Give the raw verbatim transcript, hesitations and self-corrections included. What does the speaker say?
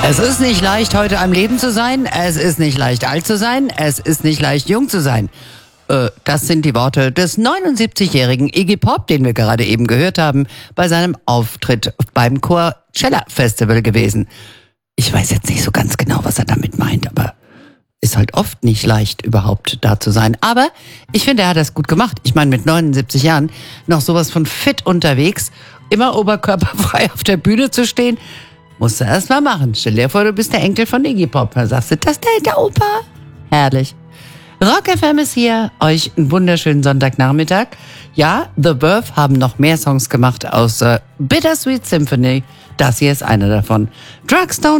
Es ist nicht leicht, heute am Leben zu sein. Es ist nicht leicht, alt zu sein. Es ist nicht leicht, jung zu sein. Äh, das sind die Worte des neunundsiebzigjährigen Iggy Pop, den wir gerade eben gehört haben, bei seinem Auftritt beim Coachella Festival gewesen. Ich weiß jetzt nicht so ganz genau, was er damit meint, aber ist halt oft nicht leicht, überhaupt da zu sein. Aber ich finde, er hat das gut gemacht. Ich meine, mit neunundsiebzig Jahren noch sowas von fit unterwegs, immer oberkörperfrei auf der Bühne zu stehen, musst du erst mal machen. Stell dir vor, du bist der Enkel von Iggy Pop. Dann sagst du, das ist der, der Opa. Herrlich. Rock F M ist hier. Euch einen wunderschönen Sonntagnachmittag. Ja, The Birth haben noch mehr Songs gemacht aus äh, Bittersweet Symphony. Das hier ist einer davon. Drugstore